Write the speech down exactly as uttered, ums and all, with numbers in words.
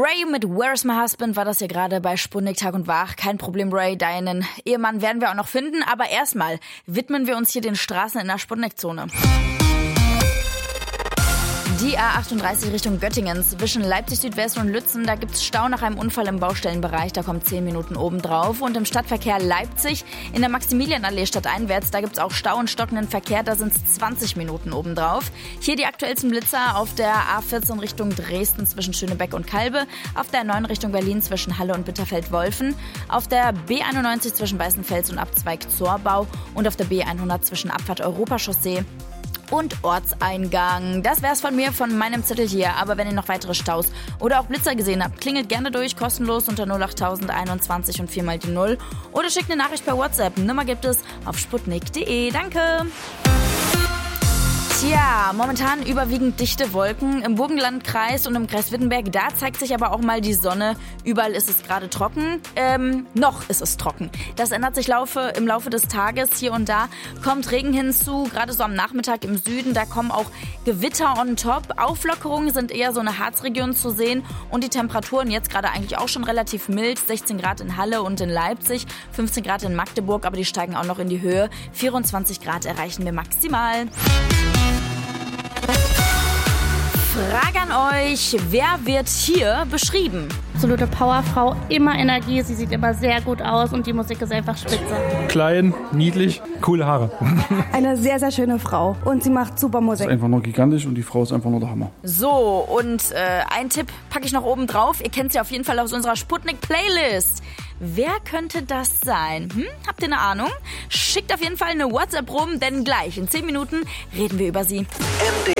Ray mit Where's My Husband war das hier gerade bei Sputnik Tag und Wach. Kein Problem, Ray, deinen Ehemann werden wir auch noch finden. Aber erstmal widmen wir uns hier den Straßen in der Sputnik-Zone. Die A achtunddreißig Richtung Göttingen zwischen Leipzig Südwest und Lützen, da gibt's Stau nach einem Unfall im Baustellenbereich, da kommt zehn Minuten obendrauf. Und im Stadtverkehr Leipzig in der Maximilianallee stadteinwärts, da gibt's auch Stau und stockenden Verkehr, da sind's zwanzig Minuten obendrauf. Hier die aktuellsten Blitzer auf der A vierzehn Richtung Dresden zwischen Schönebeck und Kalbe, auf der neun Richtung Berlin zwischen Halle und Bitterfeld-Wolfen, auf der B einundneunzig zwischen Weißenfels und Abzweig Zorbau und auf der B hundert zwischen Abfahrt Europachaussee und Ortseingang. Das wär's von mir, von meinem Zettel hier. Aber wenn ihr noch weitere Staus oder auch Blitzer gesehen habt, klingelt gerne durch, kostenlos unter null acht null null einundzwanzig und vier mal die null. Oder schickt eine Nachricht per WhatsApp. Nummer gibt es auf sputnik punkt de. Danke! Tja, momentan überwiegend dichte Wolken im Burgenlandkreis und im Kreis Wittenberg. Da zeigt sich aber auch mal die Sonne. Überall ist es gerade trocken. Ähm, noch ist es trocken. Das ändert sich Laufe, im Laufe des Tages. Hier und da kommt Regen hinzu, gerade so am Nachmittag im Süden. Da kommen auch Gewitter on top. Auflockerungen sind eher so eine Harzregion zu sehen. Und die Temperaturen jetzt gerade eigentlich auch schon relativ mild. sechzehn Grad in Halle und in Leipzig, fünfzehn Grad in Magdeburg. Aber die steigen auch noch in die Höhe. vierundzwanzig Grad erreichen wir maximal. Frage an euch, wer wird hier beschrieben? Absolute Powerfrau, immer Energie, sie sieht immer sehr gut aus und die Musik ist einfach spitze. Klein, niedlich, coole Haare. Eine sehr, sehr schöne Frau und sie macht super Musik. Ist einfach nur gigantisch und die Frau ist einfach nur der Hammer. So, und äh, ein Tipp packe ich noch oben drauf. Ihr kennt sie auf jeden Fall aus unserer Sputnik-Playlist. Wer könnte das sein? Hm? Habt ihr eine Ahnung? Schickt auf jeden Fall eine WhatsApp rum, denn gleich in zehn Minuten reden wir über sie. M D